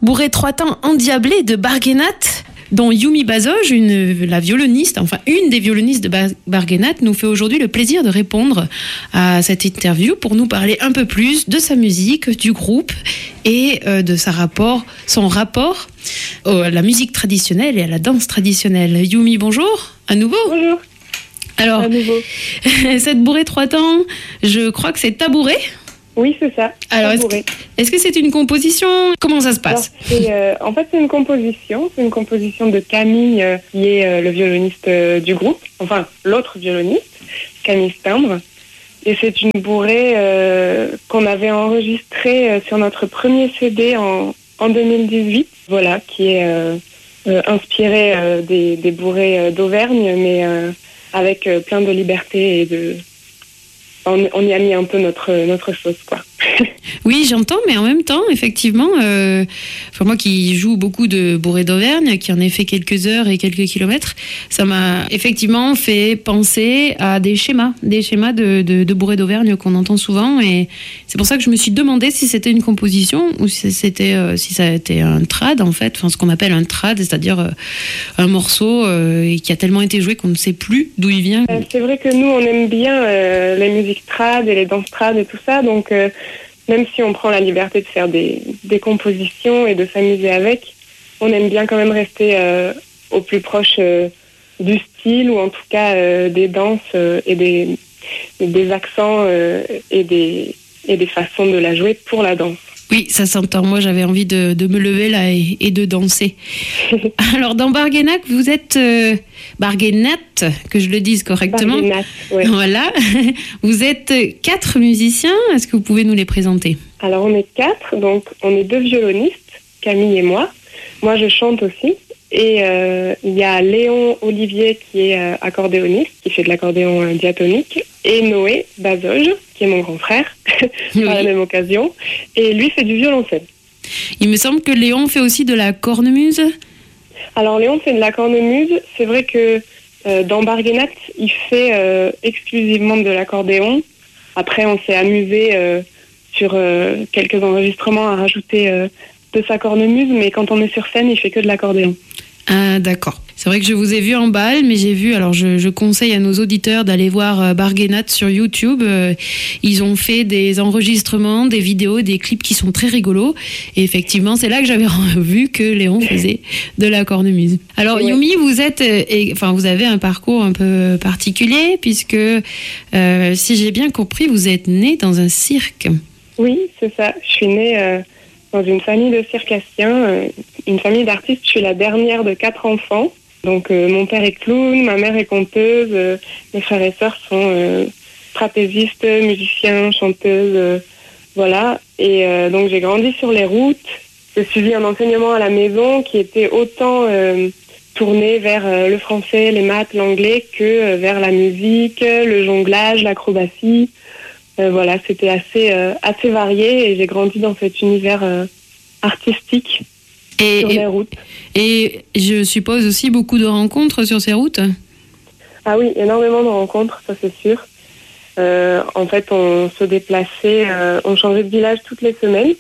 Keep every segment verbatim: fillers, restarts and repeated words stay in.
Bourré trois temps endiablé de Barguenat, dont Yumi Bazoj, une, la violoniste, enfin une des violonistes de Bar- Barguenat, nous fait aujourd'hui le plaisir de répondre à cette interview pour nous parler un peu plus de sa musique, du groupe et euh, de sa rapport, son rapport à la musique traditionnelle et à la danse traditionnelle. Yumi, bonjour, à nouveau. Bonjour. Alors, à nouveau. Cette Bourré trois temps, je crois que c'est Tabouré. Oui, c'est ça. Alors, est-ce que, est-ce que c'est une composition? Comment ça se passe? Alors, c'est, euh, En fait, c'est une composition. C'est une composition de Camille, euh, qui est euh, le violoniste euh, du groupe. Enfin, l'autre violoniste, Camille Stimbre. Et c'est une bourrée euh, qu'on avait enregistrée euh, sur notre premier C D en, en deux mille dix-huit. Voilà, qui est euh, euh, inspirée euh, des, des bourrées euh, d'Auvergne, mais euh, avec euh, plein de liberté et de... On, on y a mis un peu notre, notre sauce, quoi. Oui, j'entends, mais en même temps, effectivement, euh, enfin moi qui joue beaucoup de bourrées d'Auvergne, qui en ai fait quelques heures et quelques kilomètres, ça m'a effectivement fait penser à des schémas, des schémas de, de, de bourrées d'Auvergne qu'on entend souvent, et c'est pour ça que je me suis demandé si c'était une composition ou si c'était, euh, si ça a été un trad en fait, enfin ce qu'on appelle un trad, c'est-à-dire euh, un morceau euh, qui a tellement été joué qu'on ne sait plus d'où il vient. Euh, c'est vrai que nous on aime bien euh, les musiques trad et les danses trad et tout ça, donc euh, même si on prend la liberté de faire des, des compositions et de s'amuser avec, on aime bien quand même rester euh, au plus proche euh, du style, ou en tout cas euh, des danses euh, et des, des accents euh, et, des, et des façons de la jouer pour la danse. Oui, ça s'entend. Moi, j'avais envie de, de me lever là et, et de danser. Alors, dans Barguenat, vous êtes euh, Barguenat, que je le dise correctement. Barguenat, ouais. Voilà. Vous êtes quatre musiciens. Est-ce que vous pouvez nous les présenter? Alors, on est quatre. Donc, on est deux violonistes, Camille et moi. Moi, je chante aussi. Et euh, il y a Léon Olivier qui est euh, accordéoniste, qui fait de l'accordéon euh, diatonique, et Noé Bazoj, qui est mon grand frère, oui. Par la même occasion, et lui fait du violoncelle. Il me semble que Léon fait aussi de la cornemuse. Alors Léon fait de la cornemuse, c'est vrai que euh, dans Barguenat, il fait euh, exclusivement de l'accordéon. Après, on s'est amusé euh, sur euh, quelques enregistrements à rajouter euh, de sa cornemuse, mais quand on est sur scène, il fait que de l'accordéon. Ah, d'accord. C'est vrai que je vous ai vu en bal, mais j'ai vu, alors je, je conseille à nos auditeurs d'aller voir Barguenat sur YouTube. Euh, ils ont fait des enregistrements, des vidéos, des clips qui sont très rigolos. Et effectivement, c'est là que j'avais vu que Léon faisait de la cornemuse. Alors, ouais. Yumi, vous êtes, et, enfin, vous avez un parcours un peu particulier, puisque, euh, si j'ai bien compris, vous êtes née dans un cirque. Oui, c'est ça. Je suis née euh, dans une famille de circassiens, euh, une famille d'artistes. Je suis la dernière de quatre enfants. Donc euh, mon père est clown, ma mère est conteuse, euh, mes frères et sœurs sont euh, trapézistes, musiciens, chanteuses, euh, voilà. Et euh, donc j'ai grandi sur les routes. J'ai suivi un enseignement à la maison qui était autant euh, tourné vers euh, le français, les maths, l'anglais, que euh, vers la musique, le jonglage, l'acrobatie. Euh, voilà, c'était assez euh, assez varié et j'ai grandi dans cet univers euh, artistique. Et, sur et, les routes. Et je suppose aussi beaucoup de rencontres sur ces routes? Ah oui, énormément de rencontres, ça c'est sûr. Euh, en fait, on se déplaçait, euh, on changeait de village toutes les semaines.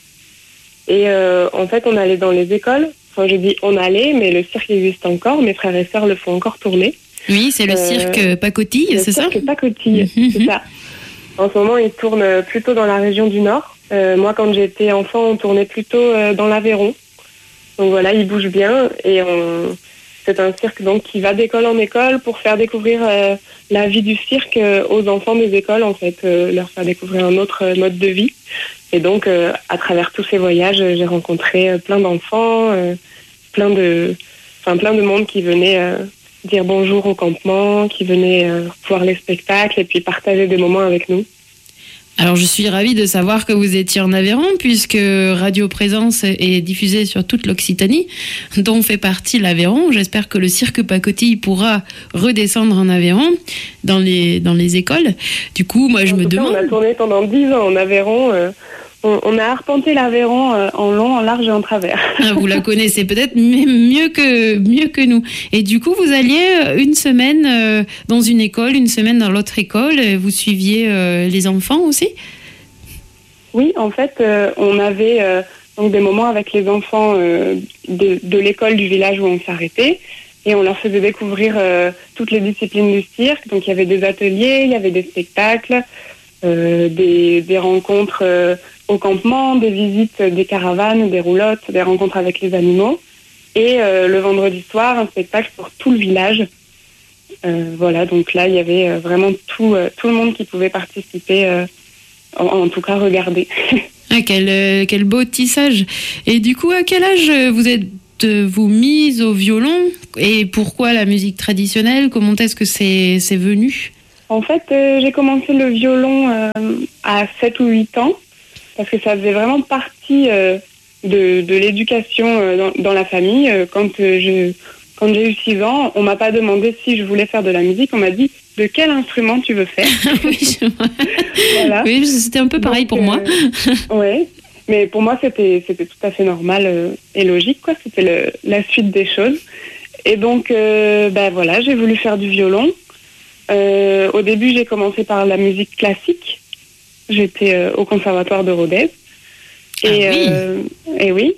Et euh, en fait, on allait dans les écoles. Enfin, je dis on allait, mais le cirque existe encore. Mes frères et sœurs le font encore tourner. Oui, c'est le cirque euh, Pacotille, c'est ça? Le cirque Pacotille, mmh. c'est ça. En ce moment, il tourne plutôt dans la région du Nord. Euh, moi, quand j'étais enfant, on tournait plutôt euh, dans l'Aveyron. Donc voilà, il bouge bien et on... c'est un cirque donc qui va d'école en école pour faire découvrir euh, la vie du cirque euh, aux enfants des écoles, en fait, euh, leur faire découvrir un autre euh, mode de vie. Et donc, euh, à travers tous ces voyages, euh, j'ai rencontré euh, plein d'enfants, euh, plein de, enfin plein de monde qui venait euh, dire bonjour au campement, qui venait euh, voir les spectacles et puis partager des moments avec nous. Alors, je suis ravie de savoir que vous étiez en Aveyron, puisque Radio Présence est diffusée sur toute l'Occitanie, dont fait partie l'Aveyron. J'espère que le cirque Pacotille pourra redescendre en Aveyron, dans les, dans les écoles. Du coup, moi, je en me tout demande... Cas, on a tourné pendant dix ans en Aveyron. Euh, on, on a arpenté l'Aveyron euh, en long, en large et en travers. Ah, vous la connaissez peut-être même mieux que, mieux que nous. Et du coup, vous alliez une semaine euh, dans une école, une semaine dans l'autre école. Vous suiviez euh, les enfants aussi? Oui, en fait, euh, on avait euh, donc des moments avec les enfants euh, de, de l'école du village où on s'arrêtait. Et on leur faisait découvrir euh, toutes les disciplines du cirque. Donc il y avait des ateliers, il y avait des spectacles, euh, des, des rencontres euh, au campement, des visites des caravanes, des roulottes, des rencontres avec les animaux. Et euh, le vendredi soir, un spectacle pour tout le village. Euh, voilà, donc là, il y avait euh, vraiment tout, euh, tout le monde qui pouvait participer, euh, en, en tout cas regarder. Ah, quel, euh, quel beau tissage. Et du coup, à quel âge vous êtes vous mise au violon et pourquoi la musique traditionnelle? Comment est-ce que c'est, c'est venu? En fait, euh, j'ai commencé le violon euh, à sept ou huit ans parce que ça faisait vraiment partie euh, de, de l'éducation euh, dans, dans la famille. Euh, quand, euh, je, quand j'ai eu six ans, on m'a pas demandé si je voulais faire de la musique, on m'a dit de quel instrument tu veux faire. Oui, je... voilà. Oui, c'était un peu pareil Donc, pour moi. Euh, ouais. Mais pour moi, c'était, c'était tout à fait normal euh, et logique, quoi. C'était le, la suite des choses. Et donc, euh, ben voilà, j'ai voulu faire du violon. Euh, au début, j'ai commencé par la musique classique. J'étais euh, au conservatoire de Rodez. Et, ah oui. Euh, et oui.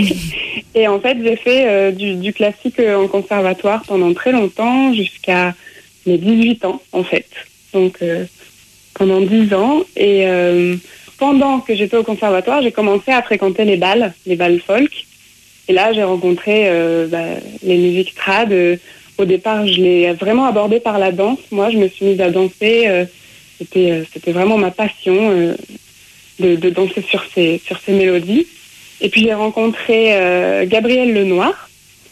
Et en fait, j'ai fait euh, du, du classique en conservatoire pendant très longtemps, jusqu'à mes dix-huit ans, en fait. Donc, euh, pendant dix ans. Et... Euh, Pendant que j'étais au conservatoire, j'ai commencé à fréquenter les bals, les bals folk. Et là, j'ai rencontré euh, bah, les musiques trad. Euh, au départ, je l'ai vraiment abordé par la danse. Moi, je me suis mise à danser. Euh, c'était, euh, c'était vraiment ma passion euh, de, de danser sur ces, sur ces mélodies. Et puis, j'ai rencontré euh, Gabriel Lenoir,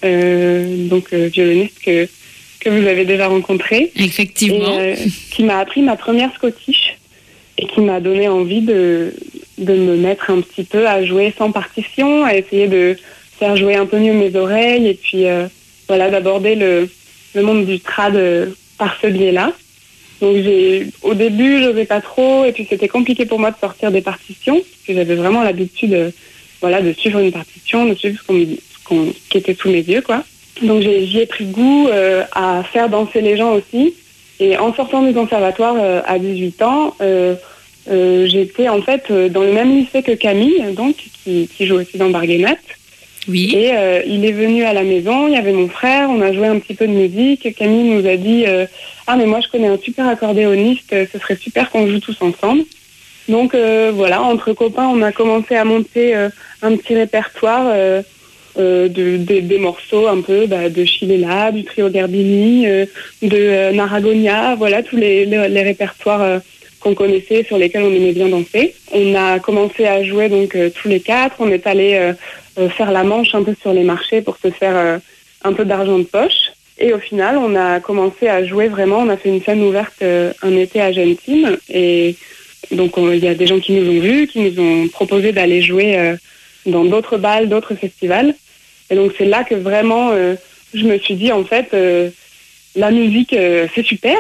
euh, donc euh, violoniste que, que vous avez déjà rencontré. Effectivement. Et, euh, qui m'a appris ma première scottish. Et qui m'a donné envie de, de me mettre un petit peu à jouer sans partition, à essayer de faire jouer un peu mieux mes oreilles et puis euh, voilà, d'aborder le, le monde du trad euh, par ce biais-là. Donc j'ai, au début, je n'osais pas trop et puis c'était compliqué pour moi de sortir des partitions parce que j'avais vraiment l'habitude euh, voilà, de suivre une partition, de suivre ce qu'on, ce qu'on, ce qui était sous mes yeux, quoi. Donc j'ai, j'y ai pris goût euh, à faire danser les gens aussi. Et en sortant du conservatoire euh, à dix-huit ans, euh, euh, j'étais en fait euh, dans le même lycée que Camille, donc qui, qui joue aussi dans Barguenat. Oui. Et euh, il est venu à la maison, il y avait mon frère, on a joué un petit peu de musique. Camille nous a dit euh, « Ah mais moi je connais un super accordéoniste, ce serait super qu'on joue tous ensemble ». Donc euh, voilà, entre copains, on a commencé à monter euh, un petit répertoire euh, Euh, de, de, des morceaux un peu bah, de Chilela, du trio Gerbili, euh, de euh, Naragonia, voilà tous les, les, les répertoires euh, qu'on connaissait, sur lesquels on aimait bien danser. On a commencé à jouer donc euh, tous les quatre, on est allé euh, euh, faire la manche un peu sur les marchés pour se faire euh, un peu d'argent de poche. Et au final, on a commencé à jouer vraiment, on a fait une scène ouverte euh, un été à Gentim, et donc il y a des gens qui nous ont vus, qui nous ont proposé d'aller jouer euh, dans d'autres bals, d'autres festivals. Et donc c'est là que vraiment euh, je me suis dit en fait euh, la musique euh, c'est super,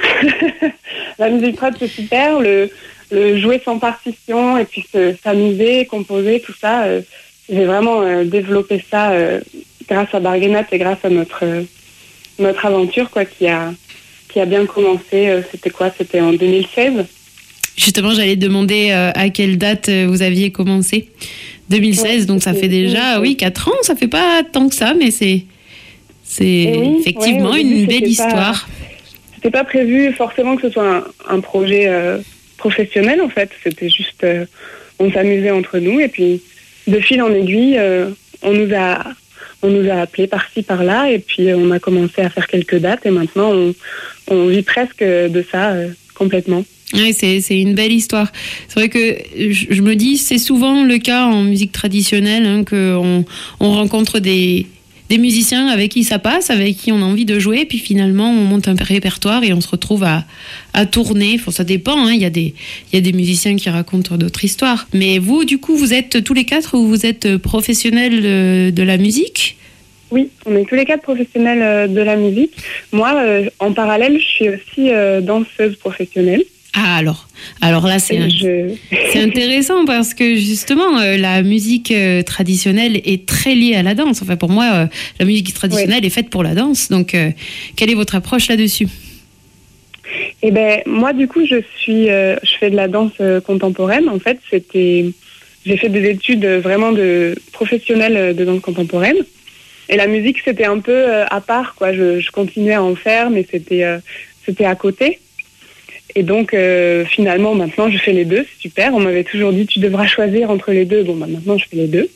la musique trad c'est super, le, le jouer sans partition et puis se, s'amuser, composer, tout ça, euh, j'ai vraiment euh, développé ça euh, grâce à Barguenat et grâce à notre euh, notre aventure quoi qui a qui a bien commencé. Euh, c'était quoi? C'était en deux mille seize. Justement, j'allais demander euh, à quelle date euh, vous aviez commencé. deux mille seize, ouais, donc ça fait déjà, oui, quatre ans, ça fait pas tant que ça, mais c'est, c'est oui, effectivement ouais, une belle histoire. Pas, c'était pas prévu forcément que ce soit un, un projet euh, professionnel, en fait. C'était juste, euh, on s'amusait entre nous, et puis de fil en aiguille, euh, on nous a, on nous a appelés par-ci, par-là, et puis on a commencé à faire quelques dates, et maintenant on, on vit presque de ça euh, complètement. Oui, c'est, c'est une belle histoire. C'est vrai que je, je me dis, c'est souvent le cas en musique traditionnelle, hein, qu'on on rencontre des, des musiciens avec qui ça passe, avec qui on a envie de jouer, puis finalement on monte un répertoire et on se retrouve à, à tourner. Enfin, ça dépend, hein. Il y a des, il y a des musiciens qui racontent d'autres histoires. Mais vous, du coup, vous êtes tous les quatre ou vous êtes professionnels de, de la musique ? Oui, on est tous les quatre professionnels de la musique. Moi, euh, en parallèle, je suis aussi euh, danseuse professionnelle. Ah alors, alors là c'est, un, je... c'est intéressant parce que justement euh, la musique euh, traditionnelle est très liée à la danse. Enfin pour moi, euh, la musique traditionnelle oui. est faite pour la danse. Donc euh, quelle est votre approche là-dessus ? Eh ben moi du coup je suis, euh, je fais de la danse euh, contemporaine. En fait c'était j'ai fait des études vraiment de professionnelles de danse contemporaine. Et la musique, c'était un peu euh, à part, quoi. Je, je continuais à en faire, mais c'était, euh, c'était à côté. Et donc, euh, finalement, maintenant, je fais les deux. C'est super. On m'avait toujours dit, tu devras choisir entre les deux. Bon, bah, maintenant, je fais les deux.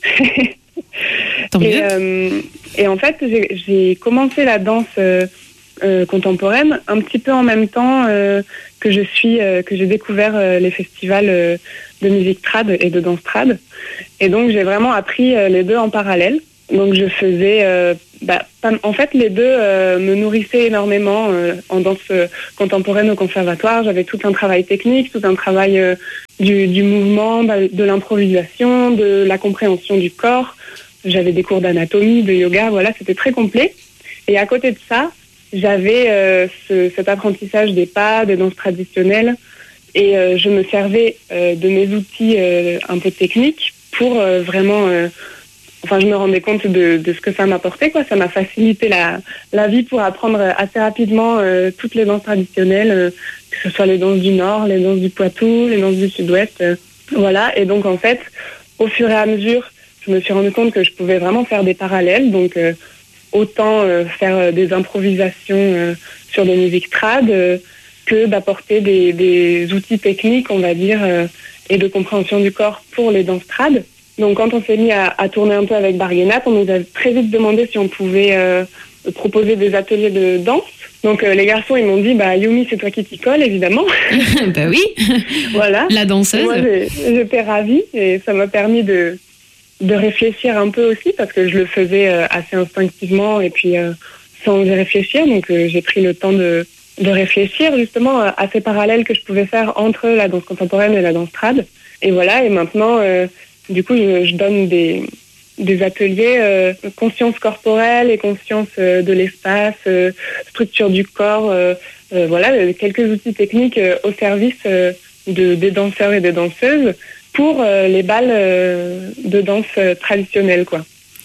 Tant et, mieux. Euh, et en fait, j'ai, j'ai commencé la danse euh, euh, contemporaine un petit peu en même temps euh, que je suis, euh, que j'ai découvert euh, les festivals euh, de musique trad et de danse trad. Et donc, j'ai vraiment appris euh, les deux en parallèle. Donc je faisais, euh, bah, pas, en fait les deux euh, me nourrissaient énormément euh, en danse euh, contemporaine au conservatoire. J'avais tout un travail technique, tout un travail euh, du, du mouvement, bah, de l'improvisation, de la compréhension du corps. J'avais des cours d'anatomie, de yoga, voilà, c'était très complet. Et à côté de ça, j'avais euh, ce, cet apprentissage des pas, des danses traditionnelles, et euh, je me servais euh, de mes outils euh, un peu techniques pour euh, vraiment euh, Enfin, je me rendais compte de, de ce que ça m'apportait, quoi. Ça m'a facilité la, la vie pour apprendre assez rapidement euh, toutes les danses traditionnelles, euh, que ce soit les danses du Nord, les danses du Poitou, les danses du Sud-Ouest. Euh, voilà. Et donc, en fait, au fur et à mesure, je me suis rendu compte que je pouvais vraiment faire des parallèles. Donc, euh, autant euh, faire des improvisations euh, sur des musiques trad euh, que d'apporter des, des outils techniques, on va dire, euh, et de compréhension du corps pour les danses trad. Donc quand on s'est mis à, à tourner un peu avec Barguenat, on nous a très vite demandé si on pouvait euh, proposer des ateliers de danse. Donc euh, les garçons, ils m'ont dit, bah Yumi, c'est toi qui t'y colle, évidemment. Bah oui. Voilà. La danseuse. Moi, j'ai, j'étais ravie et ça m'a permis de, de réfléchir un peu aussi parce que je le faisais euh, assez instinctivement et puis euh, sans y réfléchir. Donc euh, j'ai pris le temps de, de réfléchir justement à ces parallèles que je pouvais faire entre la danse contemporaine et la danse trad. Et voilà, et maintenant... Euh, Du coup, je, je donne des, des ateliers euh, conscience corporelle et conscience euh, de l'espace, euh, structure du corps, euh, euh, voilà, quelques outils techniques euh, au service euh, de, des danseurs et des danseuses pour euh, les balles euh, de danse euh, traditionnelles, quoi.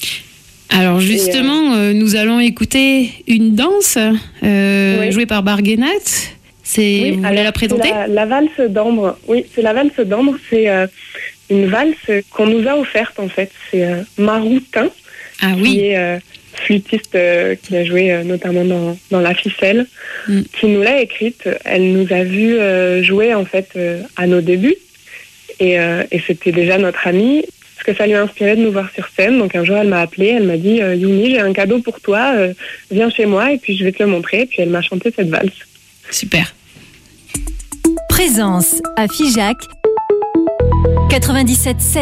Alors justement, euh, nous allons écouter une danse euh, oui. jouée par Barguenat. C'est, oui, vous voulez la présenter ? la, la valse d'ambre. Oui, c'est la valse d'ambre. C'est euh, une valse qu'on nous a offerte en fait. C'est euh, Maroutin, ah, oui. qui est euh, flûtiste euh, qui a joué euh, notamment dans, dans La Ficelle, mm. qui nous l'a écrite. Elle nous a vu euh, jouer en fait euh, à nos débuts et, euh, et c'était déjà notre amie. Parce que ça lui a inspiré de nous voir sur scène. Donc un jour elle m'a appelée, elle m'a dit euh, Yumi, j'ai un cadeau pour toi, euh, viens chez moi et puis je vais te le montrer. Et puis elle m'a chanté cette valse. Super. Présence à Figeac quatre-vingt-dix-sept sept.